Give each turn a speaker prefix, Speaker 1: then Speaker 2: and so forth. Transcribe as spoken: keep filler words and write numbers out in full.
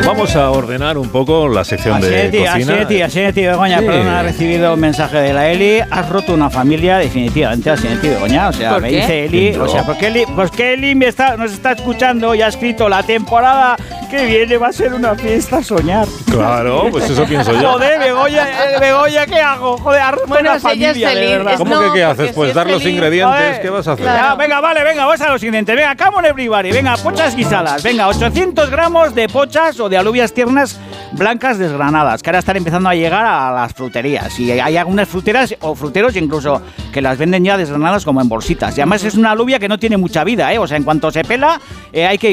Speaker 1: Vamos a ordenar un poco la sección
Speaker 2: así
Speaker 1: de
Speaker 2: tío,
Speaker 1: cocina.
Speaker 2: Así es, así es, Begoña,
Speaker 1: Sí.
Speaker 2: perdona, he recibido un mensaje de la Eli. Has roto una familia definitivamente, así es, Begoña. O sea,
Speaker 3: ¿Por
Speaker 2: me
Speaker 3: qué?
Speaker 2: dice Eli,
Speaker 1: ¿Yo?
Speaker 2: o sea, porque Eli, pues que Eli me está, nos está escuchando y ha escrito la temporada que viene va a ser una fiesta a soñar.
Speaker 1: Claro, pues eso pienso yo.
Speaker 2: Joder, Begoña, eh, Begoña, ¿qué hago? Joder, has roto
Speaker 3: Bueno,
Speaker 2: una
Speaker 3: si ella es
Speaker 2: familia, de
Speaker 3: feliz,
Speaker 2: verdad.
Speaker 3: es-
Speaker 1: ¿Cómo
Speaker 3: no,
Speaker 1: que qué
Speaker 3: porque
Speaker 1: haces?
Speaker 3: si
Speaker 1: Pues
Speaker 3: es
Speaker 1: dar los
Speaker 3: feliz-
Speaker 1: ingredientes.
Speaker 2: Joder,
Speaker 1: ¿Qué vas a hacer?
Speaker 3: claro.
Speaker 2: Ya, venga, vale, venga, vamos a los siguientes. Venga, come on everybody. Venga, pochas guisadas. Venga, ochocientos gramos de pochas o de alubias tiernas blancas desgranadas, que ahora están empezando a llegar a las fruterías. Y hay algunas fruteras o fruteros incluso que las venden ya desgranadas como en bolsitas. Y además es una alubia que no tiene mucha vida, ¿eh? O sea, en cuanto se pela, eh, hay que